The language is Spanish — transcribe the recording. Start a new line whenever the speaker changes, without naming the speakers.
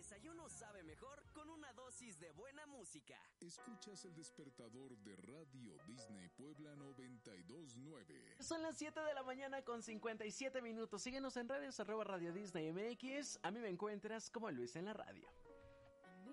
desayuno sabe mejor con una dosis de buena música.
Escuchas el despertador de Radio Disney Puebla 92.9.
Son las 7 de la mañana con 57 minutos. Síguenos en redes @Radio Disney MX. A mí me encuentras como Luis en la radio.